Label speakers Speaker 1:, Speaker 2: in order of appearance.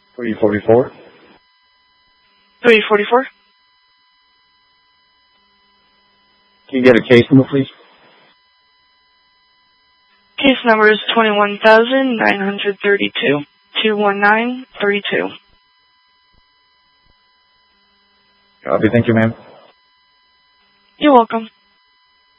Speaker 1: 344.
Speaker 2: 344.
Speaker 1: Can you get a case number, please?
Speaker 2: Case number is 21,932. 21932.
Speaker 1: Copy. Thank you, ma'am.
Speaker 2: You're welcome.